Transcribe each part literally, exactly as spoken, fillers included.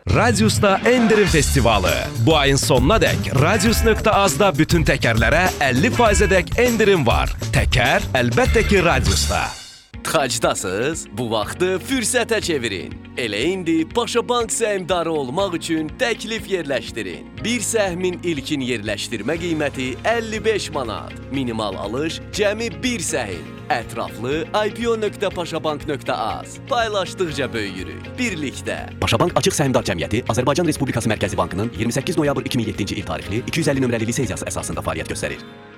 Radius'ta endirim festivalı. Bu ayın sonuna dək Radius nöqtə azda bütün təkərlərə əlli faizə dək endirim var. Təkər əlbəttə ki Radius'ta. Tıxacdasınız? Bu vaxtı fürsətə çevirin. Elə indi Paşabank səhmdarı olmaq üçün təklif yerləşdirin. Bir səhmin ilkin yerləşdirmə qiyməti əlli beş manat. Minimal alış cəmi bir səhm. Ətraflı i p o nöqtə paşabank nöqtə az. Paylaşdıqca böyüyürük. Birlikdə. Paşabank Açıq Səhmdar Cəmiyyəti Azərbaycan Respublikası Mərkəzi Bankının iyirmi səkkiz noyabr iki min yeddinci il tarixli iki yüz əlli nömrəli lisenziyası əsasında fəaliyyət göstərir.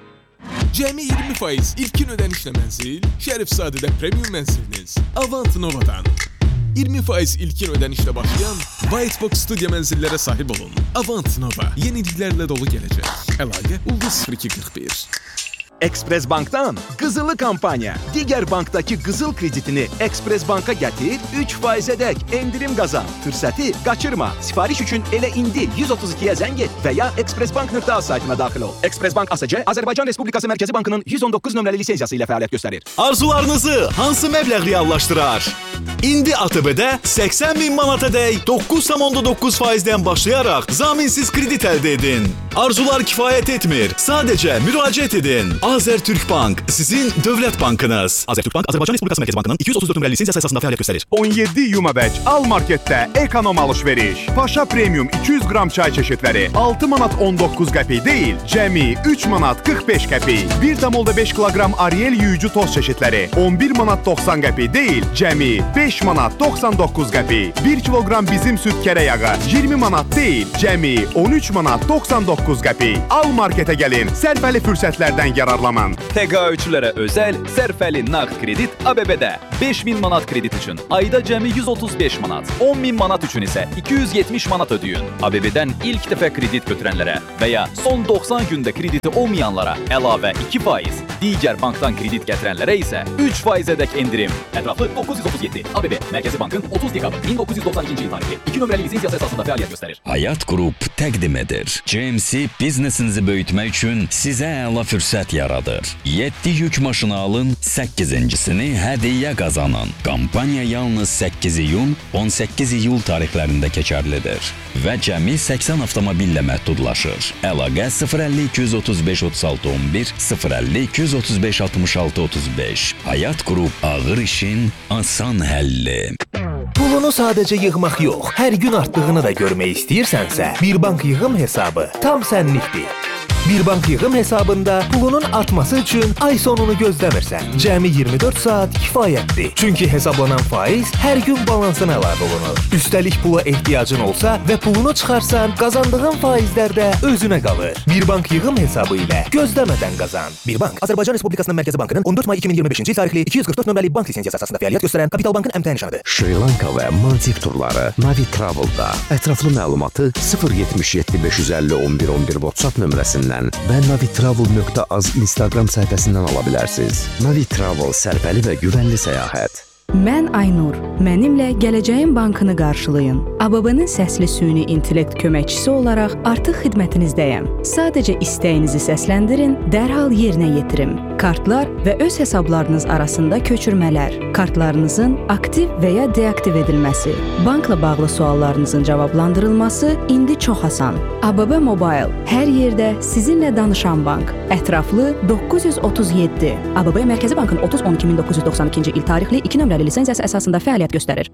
Cəmi iyirmi faiz ilkin ödənişlə mənzil, Şərifzadədə premium mənziliniz Avant Nova'dan. iyirmi faiz ilkin ödənişlə başlayan Whitebox studiya mənzillərə sahib olun. Avant Nova, yeniliklərlə dolu gələcək. Əlaqə Ulduz sıfır iki qırx bir. Express Bank'tan Qızılı kampanya. Digər bankdakı qızıl kreditini Express Bank'a gətir, üç faizə dək endirim qazan. Fürsəti qaçırma. Sifariş üçün elə indi yüz otuz ikiyə zəng et və ya expressbank nöqtə az saytına daxil ol. Express Bank A S C Azərbaycan Respublikası Mərkəzi Bankının yüz on doqquz nömrəli lisenziyası ilə fəaliyyət göstərir. Arzularınızı hansı məbləğ reallaşdırar? İndi A T B-də səksən min manata dək doqquz tam onda doqquz faizdən başlayaraq zaminsiz kredit əldə edin. Arzular kifayət etmir. Sadəcə müraciət edin. Azərtürkbank sizin dövlət bankınız. Azərtürkbank Azərbaycan Respublikası Mərkəzi Bankının iki yüz otuz dörd nömrəli lisenziyası əsasında fəaliyyət göstərir. on yeddi Yumabəc Al Marketdə ekonom alış-veriş. Paşa Premium iki yüz qram çay çeşidləri altı manat on doqquz qəpik deyil, cəmi üç manat qırx beş qəpik. bir tam onda beş kiloqram Ariel yuyucu toz çeşidləri on bir manat doxsan qəpik deyil, cəmi beş manat doxsan doqquz qəpik. bir kiloqram bizim süd kərə yağı iyirmi manat deyil, cəmi on üç manat doxsan doqquz qəpik. Al Marketə gəlin, sərfəli fürsətlərdən yararlanın. Təqaüdçülərə özəl sərfəli nağd kredit A B B-də beş min manat kredit üçün ayda cəmi yüz otuz beş manat, on min manat üçün isə iki yüz yetmiş manat ödəyin. A B B-dən ilk dəfə kredit götürənlərə və ya son doxsan gündə krediti olmayanlara əlavə iki faiz, digər bankdan kredit gətirənlərə isə üç faizədək endirim. Ətraflı doqquz yüz otuz yeddi A B B Mərkəzi Bankın otuz dekabr min doqquz yüz doxsan ikinci il tarixli iki nömrəli lisenziyası əsasında fəaliyyət göstərir. Hayat Group təqdim edir. G M C biznesinizi böyütmək üçün sizə əla fürsət yaradır. yeddi yük maşını alın, səkkizincisini hədiyyə qazanın. Kampaniya yalnız səkkiz iyun on səkkiz iyul tarixlərində keçərlidir və cəmi səksən avtomobillə məhdudlaşır. Əlaqə sıfır əlli iki yüz otuz beş otuz altı on bir, sıfır əlli iki yüz otuz beş altmış altı otuz beş. Hayat Group ağır işin asan həlli. Pulunu sadəcə yığmaq yox, hər gün artdığını da görmək istəyirsənsə, Bir Bank yığım hesabı tam sənlikdir. Bir Bank yığım hesabında pulunun artması üçün ay sonunu gözləmirsən. Cəmi iyirmi dörd saat kifayətdir. Çünki hesablanan faiz hər gün balansına əlavə olunur. Üstəlik pula ehtiyacın olsa və pulunu çıxarsan, qazandığın faizlər də özünə qalır. Bir Bank yığım hesabı ilə gözləmədən qazan. Bir Bank Azərbaycan Respublikasının Mərkəzi Bankının on dörd may iki min iyirmi beşinci il tarixli iki yüz qırx dörd nömrəli bank lisenziyası əsasında fəaliyyət göstərən Kapital Bankın əmtəə nişanıdır. Şri Lanka və Maldiv turları Navi Travel'da. Ətraflı məlumatı sıfır yetmiş yeddi beş yüz əlli on bir on bir WhatsApp nömrəsindən və navitravel nöqtə az Instagram səhifəsindən ala bilərsiniz. Navi Travel sərfəli və güvənli səyahət. Mən Aynur. Mənimlə Gələcəyin Bankını qarşılayın. A B B-nin səsli süni intellekt köməkçisi olaraq artıq xidmətinizdəyəm. Sadəcə istəyinizi səsləndirin, dərhal yerinə yetirim. Kartlar və öz hesablarınız arasında köçürmələr, kartlarınızın aktiv və ya deaktiv edilməsi, bankla bağlı suallarınızın cavablandırılması indi çox asan. A B B Mobile, hər yerdə sizinlə danışan bank. Ətraflı doqquz yüz otuz yeddi. A B B Mərkəzi Bankın otuz on iki min doqquz yüz doxsan ikinci il tarixli iki nömrəli lisenziyası əsasında fəaliyyət göstərir.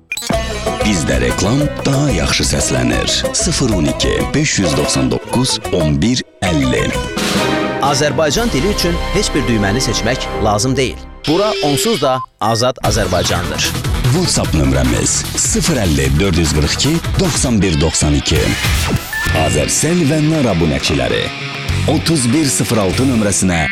Bizdə reklam daha yaxşı səslənir. sıfır on iki beş yüz doxsan doqquz on bir əlli. Azərbaycan dili üçün heç bir düyməni seçmək lazım deyil. Bura onsuz da Azad Azərbaycandır. WhatsApp nömrəmiz sıfır əlli dörd yüz qırx iki doxsan bir doxsan iki. Azərsel və Nar abunəçiləri otuz bir sıfır altı nömrəsinə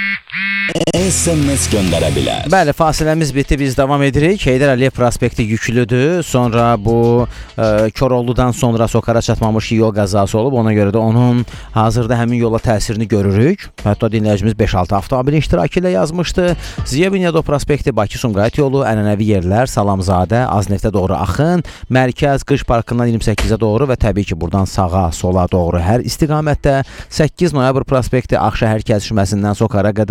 S M S göndərə bilər. Bəli, fasiləmiz bitdi, biz davam edirik. Heydər Əliyev prospekti yüklüdür. Sonra bu e, Koroğludan sonra Sokara çatmamış yol qəzası olub. Ona görə də onun hazırda həmin yola təsirini görürük. Hətta dinləyicimiz beş altı avtomobil iştirakı ilə yazmışdı. Ziya Bünyadov prospekti Bakı-Sumqayıt yolu, ənənəvi yerlər, Salamzadə, Azneftə doğru axın, Mərkəz, Qış Parkından iyirmi səkkizə doğru və təbii ki, buradan sağa, sola doğru hər istiqamətdə. səkkiz noyabr prospekti Ağşəhər kəsişməsindən Sokara qədər olan hissə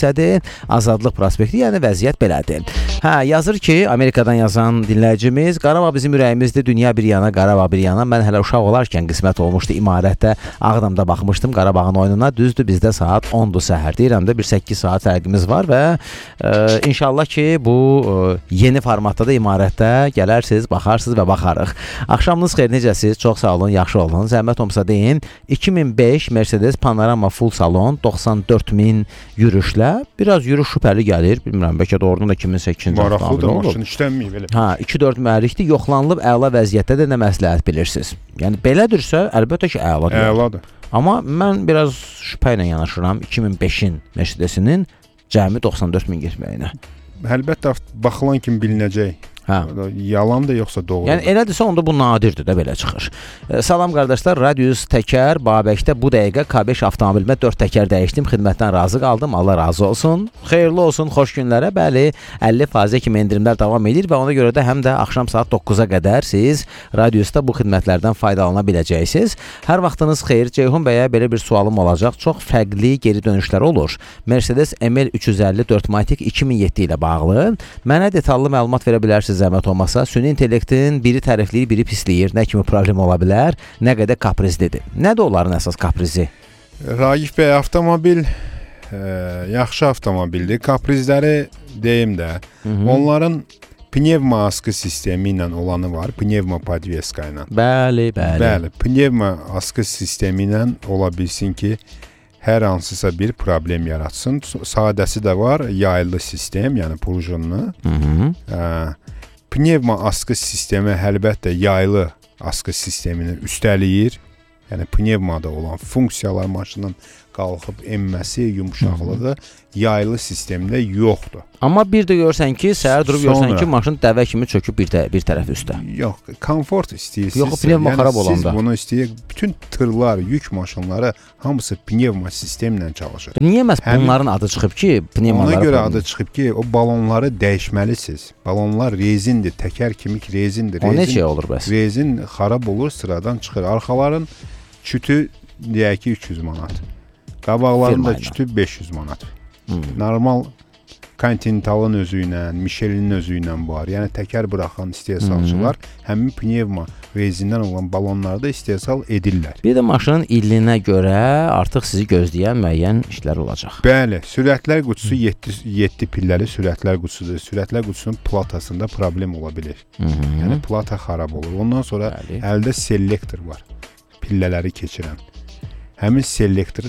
kilsədir. Azadlıq prospekti, yəni vəziyyət belədir. Hə, yazır ki, Amerikadan yazan dinləyicimiz, Qarabağ bizim ürəyimizdir, dünya bir yana, Qarabağ bir yana. Mən hələ uşaq olarkən qismət olmuşdu İmarətdə, Ağdamda baxmışdım Qarabağın oyununa. Düzdür, bizdə saat ondur səhər. Deyirəm də bir səkkiz saat fərqimiz var və e, inşallah ki, bu e, yeni formatda da İmarətdə gələrsiniz, baxarsınız və baxarıq. Axşamınız xeyir, necəsiz? Çox sağ olun, yaxşı olun. Zəhmət olmasa deyin. iki min beş Mercedes Panorama full salon doxsan dörd min yürüşlə. Biraz yürüş şübhəli gəlir. Bilmirəm, bəlkə doğrudan da iki min səkkizinci maraqlıdır, maşın işlənməyib elə. Hə, iki dörd mühərrikdir. Yoxlanılıb əla vəziyyətdə də nə məsləhət bilirsiniz? Yəni belədirsə, əlbəttə ki, əladır. Əladır. Amma mən biraz şübhə ilə yanaşıram iki min beşin Mercedesinin cəmi doxsan dörd min getməyinə. Əlbəttə baxılan kimi bilinəcək. Hə. Yalan da yoxsa doğru. Yəni elədirsə onda bu nadirdir də belə çıxır. E, salam qardaşlar, Radius Təkər Babəkdə bu dəqiqə K beş avtomobilimə dörd təkər dəyişdim, xidmətdən razı qaldım. Allah razı olsun. Xeyirli olsun, xoş günlərə. Bəli, əlli faiz kimi endirimlər davam edir və ona görə də həm də axşam saat doqquza qədər siz Radiusda bu xidmətlərdən faydalana biləcəksiniz. Hər vaxtınız xeyir. Ceyhun bəyə belə bir sualım olacaq. Çox fərqli geri dönüşlər olur. Mercedes M L üç yüz əlli dörd matik iki min yeddi ilə bağlı. Mənə detallı məlumat verə bilərsiniz? Zəhmət olmasa, süni intellektin biri tərifləyir, biri pisləyir. Nə kimi problem ola bilər, nə qədər kaprizlidir. Nədir onların əsas kaprizi? Raif bəy, avtomobil e, yaxşı avtomobildir. Kaprizləri deyim də, Hı -hı. onların pnevma askı sistemi ilə olanı var, pnevma podveska ilə. Bəli, bəli. Bəli, pnevma askı sistemi ilə ola bilsin ki, hər hansısa bir problem yaratsın. Sadəsi də var, yaylı sistem, yəni prujinli. Hı -hı. E, Pnevma askı sistemi əlbəttə yaylı askı sistemini üstəliyir. Yəni pnevmada olan funksiyalar maşının qalxıb enməsi, yumşaqlığı yaylı sistemdə yoxdur. Amma bir də görsən ki, səhər durub görsən ki, maşın dəvə kimi çöküb bir, də, bir tərəf üstə. Yox, komfort istəyirsiniz. Yox, pnevma yəni xarab olanda. Siz bunu istəyir, bütün tırlar, yük maşınları hamısı pnevma sistemlə çalışır. Niyə məhz bunların adı çıxıb ki, pnevmalara? Ona görə adı çıxıb ki, o balonları dəyişməlisiniz. Balonlar rezindir, təkər kimik rezindir. O necə olur bəs? Rezin xarab olur, sıradan çıxır. Arxaların kütü deyək ki üç yüz manat. Qabaqlarında kütü beş yüz manat. Hmm. Normal Continental'ın özü ilə, Michelin özü ilə var. Yəni təkər buraxan istehsalçılar hmm. həmin pnevma rezindən olan balonlarda istehsal edirlər. Bir də maşının illinə görə artıq sizi gözləyən müəyyən işlər olacaq. Bəli, sürətlər qutusu yeddi pilləli sürətlər qutusudur. Sürətlər qutusunun platasında problem ola bilir. Hmm. Yəni plata xarab olur. Ondan sonra Bəli. əldə selektor var. Pillələri keçirən. Həmin selektor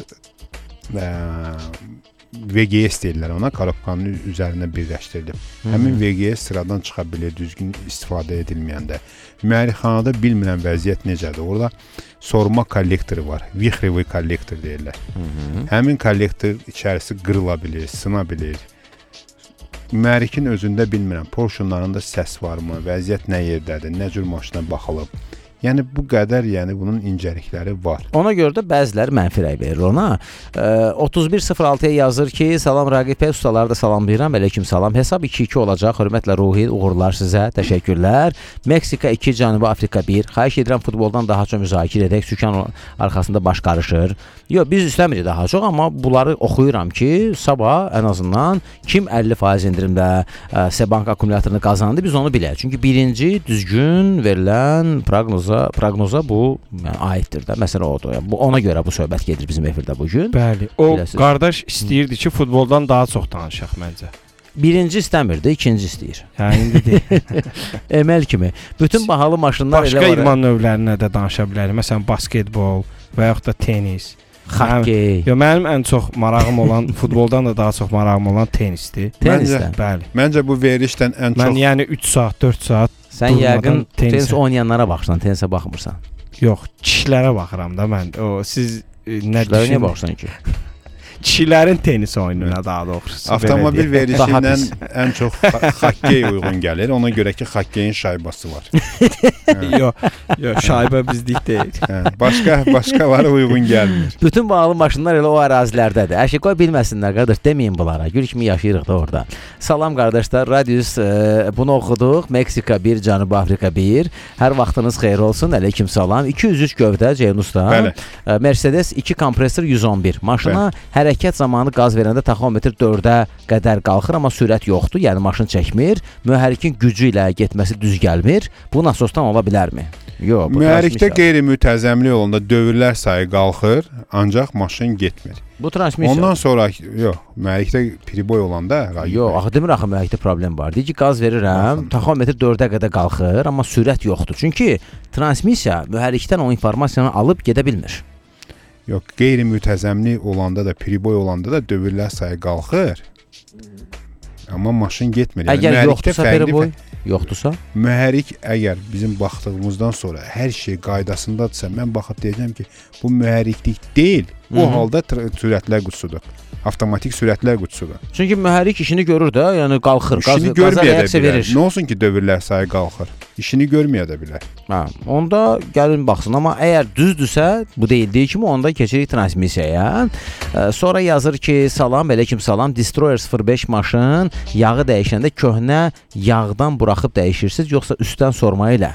ə, V G S deyirlər ona, korobkanın üzərinə birləşdirilib. Hmm. Həmin V G S sıradan çıxa bilir, düzgün istifadə edilməyəndə. Mühərrikxanada bilmirəm vəziyyət necədir. Orada sorma kollektoru var. Vixrevi kollektor deyirlər. Hmm. Həmin kollektor içərisi qırıla bilir, sına bilir. Mühərrikin özündə bilmirəm, porşunlarında səs varmı, vəziyyət nə yerdədir, nə cür maşına baxılıb. Yəni bu qədər, yəni bunun incəlikləri var. Ona görə də bəziləri mənfi rəy verir ona. E, otuz bir sıfır altıya yazır ki, salam Raqib bəy, ustaları da salamlayıram. Aleyküm salam. Hesab iki iki olacaq. Hörmətlə Ruhi, uğurlar sizə. Təşəkkürlər. Meksika iki, Cənubi Afrika bir. Xahiş edirəm futboldan daha çox müzakirə edək. Sükan arxasında baş qarışır. Yox, biz istəmirik daha çox, amma bunları oxuyuram ki, sabah ən azından kim əlli faiz endirimdə e, Sebank akkumulyatorunu qazandı, biz onu bilək. Çünki birinci düzgün verilən proqnoza proqnoza bu yəni, aiddir də. Məsələ odur. Yəni, bu, ona görə bu söhbət gedir bizim efirdə bugün. Bəli. O Biləsiz. Qardaş istəyirdi ki, futboldan daha çox danışaq məncə. Birinci istəmirdi, ikinci istəyir. Hə, indi deyil. Emel kimi. Bütün bahalı maşınlar Başqa elə var. Başqa idman növlərinə də danışa bilərik. Məsələn, basketbol və yaxud da tenis. Xokkey. Yo, mənim ən çox marağım olan, futboldan da daha çox marağım olan tenisdir. Tenisdən? Bəli. Məncə bu verilişdən ən Mən çox... Mən yəni üç saat, dörd saat sən yəqin tenis oynayanlara baxırsan, tenisə baxmırsan. Yox, kişilərə baxıram da mən. O siz e, nə kişilərə niyə baxırsan ki? Kişilərin tenis oyununa daha doğrusu. Avtomobil verilişindən ən çox xokkey uyğun gəlir. Ona görə ki, xokkeyin şaybası var. Yox, yox, şaybə bizlik deyil. Hə, başqa başqalara uyğun gəlmir. Bütün bahalı maşınlar elə o ərazilərdədir. Əşi qoy bilməsinlər qardaş, deməyin bunlara. Gül kimi yaşayırıq da orada. Salam qardaşlar, Radius e, bunu oxuduq. Meksika bir, Cənubi Afrika bir. Hər vaxtınız xeyir olsun. Aleyküm salam. iki yüz üç gövdə Ceyhun usta. Bəli. E, Mercedes iki kompresor yüz on bir. Maşına Bəli. hər hərəkət zamanı qaz verəndə taxometr dördə qədər qalxır, amma sürət yoxdur, yəni maşın çəkmir. Mühərrikin gücü ilə getməsi düz gəlmir. Bu nasosdan ola bilərmi? Yox, bu mühərrikdə qeyri-mütəzəmli olanda dövrlər sayı qalxır, ancaq maşın getmir. Bu transmisiya. Ondan sonra yox, mühərrikdə priboy olanda yox, axı demir axı mühərrikdə problem var. Deyir ki, qaz verirəm, taxometr dördə qədər qalxır, amma sürət yoxdur. Çünki transmisiya mühərrikdən o informasiyanı alıb gedə bilmir. Yox, qeyri-mütəzəmli olanda da, priboy olanda da dövrlər sayı qalxır. Amma maşın getmir. Yəni, əgər yoxdursa priboy, yoxdursa? Mühərrik əgər bizim baxdığımızdan sonra hər şey qaydasındadırsa, mən baxıb deyəcəm ki, bu mühərriklik deyil, o Hı -hı. halda sürətlər qutusudur. Avtomatik sürətlər qutusudur. Çünki mühərrik işini görür də, yəni qalxır, işini qaz, qaza reaksiya verir. Nə olsun ki, dövrlər sayı qalxır? İşini görməyə də bilər. Hə, onda gəlin baxsın, amma əgər düzdürsə, bu deyildiyi kimi onda keçirik transmisiyaya. E, sonra yazır ki, salam, əleykum salam, Destroyer sıfır beş maşın yağı dəyişəndə köhnə yağdan buraxıb dəyişirsiniz, yoxsa üstdən sorma ilə?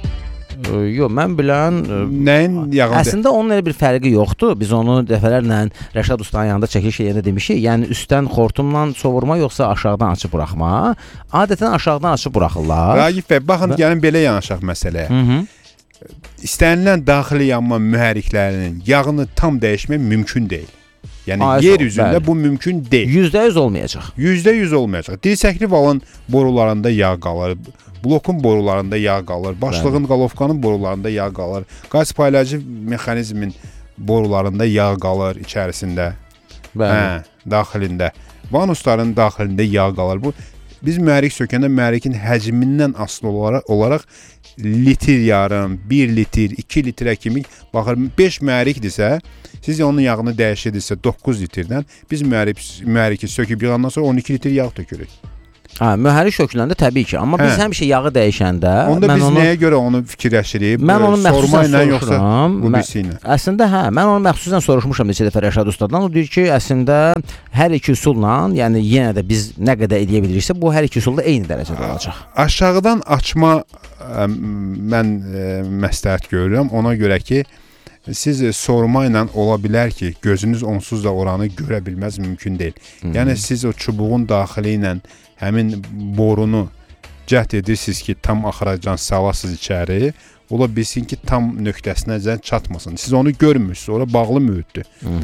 E, yox, mən bilən nəyin yağını? Əslində onun elə bir fərqi yoxdur. Biz onu dəfələrlə Rəşad ustanın yanında çəkiliş eləyəndə demişik. Yəni üstdən xortumla sovurma yoxsa aşağıdan açıb buraxma. Adətən aşağıdan açıb buraxırlar. Ragif bəy, baxın, gəlin belə yanaşaq məsələyə. Hı -hı. İstənilən daxili yanma mühərriklərinin yağını tam dəyişmək mümkün deyil. Yəni Aysa, yer üzündə bəli. Bu mümkün deyil. yüzdə yüz olmayacaq. yüzdə yüz olmayacaq. Dirsəkli valın borularında yağ qalır. Blokun borularında yağ qalır, başlığın, qalovkanın borularında yağ qalır, qaz paylayıcı mexanizmin borularında yağ qalır içərisində, hə, daxilində, vanusların daxilində yağ qalır. Bu, biz mühərrik sökəndə mühərrikin həcmindən asılı olaraq, olaraq litr yarım, bir litr, iki litrə kimi baxır. beş mühərrikdirsə, siz onun yağını dəyişirdirsə doqquz litrdən, biz mühərrik, mühərriki söküb yığandan sonra on iki litr yağ tökürük. Hə, mühərrik söküləndə təbii ki, amma hə. biz həmişə yağı dəyişəndə onda biz onu, nəyə görə onu fikirləşirik? Mən onu məxsusən soruşuram. Mən, əslində hə, mən onu məxsusən soruşmuşam neçə dəfə Rəşad ustadan. O deyir ki, əslində hər iki üsulla, yəni yenə də biz nə qədər edə biliriksə, bu hər iki üsulda eyni dərəcədə olacaq. Aşağıdan açma ə, mən ə, məsləhət görürəm. Ona görə ki, siz sorma ilə ola bilər ki, gözünüz onsuz da oranı görə bilməz, mümkün deyil. Hı -hı. Yəni siz o çubuğun daxili ilə həmin borunu cəhd edirsiniz ki, tam axıracan salasınız içəri, ola bilsin ki, tam nöqtəsinəcən çatmasın. Siz onu görmürsünüz, ora bağlı mühitdir.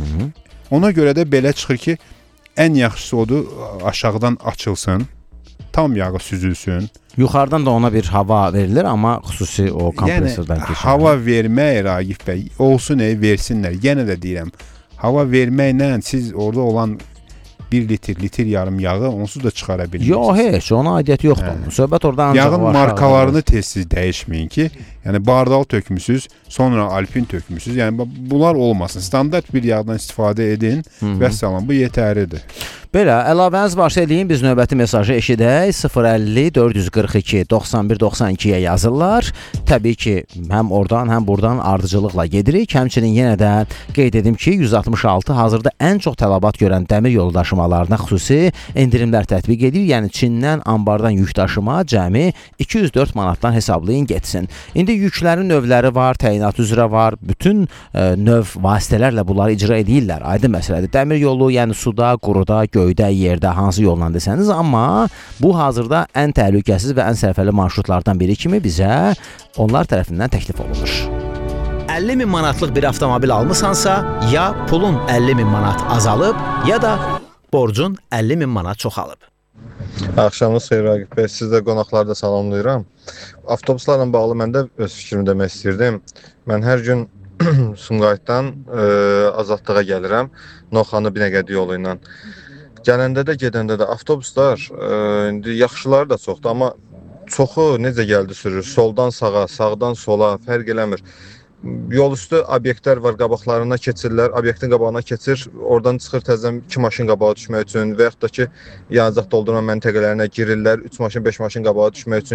Ona görə də belə çıxır ki, ən yaxşısı odur, aşağıdan açılsın, tam yağı süzülsün. Yuxarıdan da ona bir hava verilir, amma xüsusi o kompresordan yəni, keçir. Hava vermək, Ragif bəy, olsun, ey, versinlər. Yenə də deyirəm, hava verməklə siz orada olan bir litr, litr yarım yağı onsuz da çıxara bilirsiniz. Yox, heç, ona aidiyyəti yoxdur. Hə. Söhbət orada ancaq yağın markalarını tez-tez dəyişməyin ki, yəni bardal tökmüsüz, sonra alpin tökmüsüz. Yəni bunlar olmasın. Standart bir yağdan istifadə edin və salam, bu yetərlidir. Belə, əlavəniz varsa eləyin, biz növbəti mesajı eşidək. sıfır əlli dörd yüz qırx iki doxsan bir doxsan ikiyə yazırlar. Təbii ki, həm oradan, həm buradan ardıcılıqla gedirik. Həmçinin yenə də qeyd edim ki, yüz altmış altı hazırda ən çox tələbat görən dəmir yolu daşımalarına xüsusi endirimlər tətbiq edir. Yəni Çindən ambardan yük daşıma cəmi iki yüz dörd manatdan hesablayın getsin. İndi yüklərin növləri var, təyinat üzrə var. Bütün e, növ vasitələrlə bunları icra edirlər. Aydın məsələdir. Dəmir yolu, yəni suda, quruda, göydə, yerdə, hansı yolla desəniz, amma bu hazırda ən təhlükəsiz və ən sərfəli marşrutlardan biri kimi bizə onlar tərəfindən təklif olunur. əlli min manatlıq bir avtomobil almısansa, ya pulun əlli min manat azalıb, ya da borcun əlli min manat çoxalıb. Axşamınız xeyir Ragif bəy, siz də qonaqları da salamlayıram. Avtobuslarla bağlı mən də öz fikrimi demək istirdim. Mən hər gün Sumqayıtdan e, Azadlığa gəlirəm, Novxanı Binəqədi yolu ilə. Gələndə də, gedəndə də avtobuslar e, indi yaxşıları da çoxdur, amma çoxu necə gəldi sürür? Soldan sağa, sağdan sola fərq eləmir. Yol üstü obyektlər var, qabaqlarına keçirlər, obyektin qabağına keçir, oradan çıxır təzən iki maşın qabağa düşmək üçün və yaxud da ki, yanacaq doldurma məntəqələrinə girirlər, üç maşın, beş maşın qabağa düşmək üçün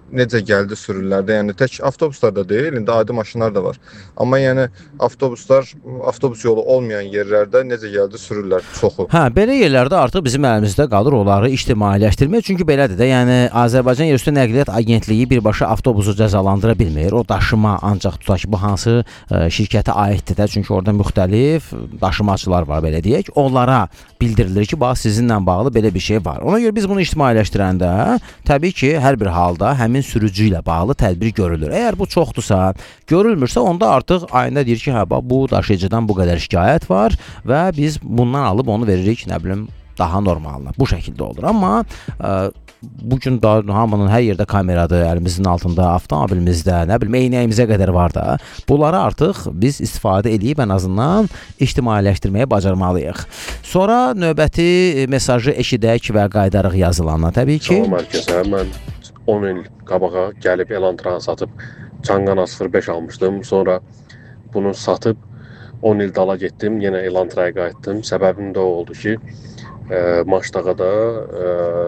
necə gəldi sürürlər də. Yəni tək avtobuslarda deyil, indi adi maşınlar da var. Amma yəni avtobuslar, avtobus yolu olmayan yerlərdə necə gəldi sürürlər çoxu. Hə, belə yerlərdə artıq bizim əlimizdə qalır onları ictimailəşdirmək. Çünki belədir də, yəni Azərbaycan Yerüstü Nəqliyyat Agentliyi birbaşa avtobusu cəzalandıra bilmir. O daşıma ancaq tutaq ki, bu hansı ə, şirkətə aiddir də. Çünki orada müxtəlif daşımacılar var, belə deyək. Onlara bildirilir ki, bax sizinlə bağlı belə bir şey var. Ona görə biz bunu ictimailəşdirəndə təbii ki, hər bir halda həmin sürücü ilə bağlı tədbir görülür. Əgər bu çoxdursa, görülmürsə, onda artıq ayında deyir ki, hə, bax, bu daşıyıcıdan bu qədər şikayət var və biz bundan alıb onu veririk, nə bilim, daha normalına. Bu şəkildə olur. Amma ə, bugün da hamının hər yerdə kameradır, əlimizin altında, avtomobilimizdə, nə bilim, eynəyimizə qədər var da. Bunları artıq biz istifadə edib ən azından ictimailəşdirməyə bacarmalıyıq. Sonra növbəti mesajı eşidək və qaydarıq yazılanlar təbii ki. Salam hər kəsə. Mən on il qabağa gəlib Elantran satıb Çanqana sıfır beş almışdım. Sonra bunu satıb on il dala getdim, yenə Elantraya qayıtdım. Səbəbim də o oldu ki, e, Maşdağada e,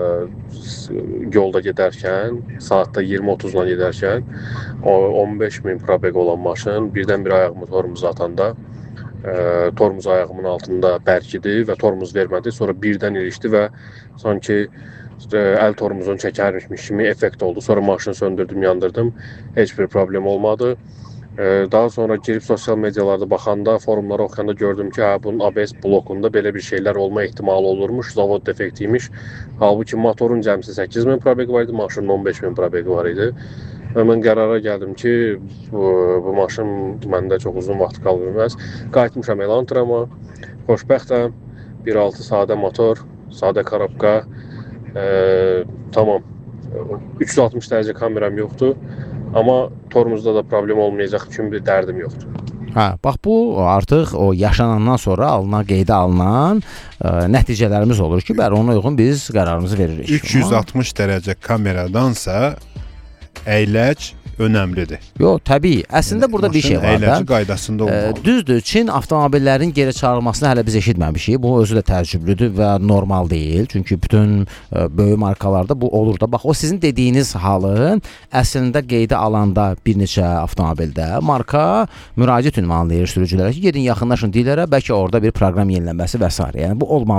yolda gedərkən, saatda iyirmi otuzla gedərkən on beş min probeg olan maşın birdən-bir ayağımı tormuza atanda e, tormuz ayağımın altında bərkidi və tormuz vermədi. Sonra birdən ilişdi və sanki e, əl tormuzunu çəkərmiş kimi effekt oldu. Sonra maşını söndürdüm, yandırdım. Heç bir problem olmadı. Daha sonra girib sosial medialarda baxanda, forumlara oxuyanda gördüm ki, hə, bunun A B S blokunda belə bir şeylər olma ehtimalı olurmuş, zavod defektiymiş. Halbuki motorun cəmsi səkkiz min probegi var idi, maşının on beş min probegi var idi. Və mən qərara gəldim ki, bu, bu maşın məndə çox uzun vaxt qala bilməz. Qayıtmışam Elantrama, xoşbəxtəm, bir altı sadə motor, sadə karabka, e, tamam, üç yüz altmış dərəcə kameram yoxdur. Amma tormuzda da problem olmayacaq üçün bir dərdim yoxdur. Hə, bax bu artıq o yaşanandan sonra alınan, qeydə alınan ə, nəticələrimiz olur ki, bəli ona uyğun biz qərarımızı veririk. üç yüz altmış dərəcə kameradansa əyləc önəmlidir. Yox, təbii. Əslində yəni, burada bir şey var da. Əyləci qaydasında olmalı. E, düzdür, Çin avtomobillərin geri çağırılmasını hələ biz eşitməmişik. Bu özü də təəccüblüdür və normal deyil. Çünki bütün e, böyük markalarda bu olur da. Bax, o sizin dediyiniz halın əslində qeydə alanda bir neçə avtomobildə marka müraciət ünvanlayır sürücülərə ki, gedin yaxınlaşın dilərə, bəlkə orada bir proqram yenilənməsi və s. Yəni bu olmalı.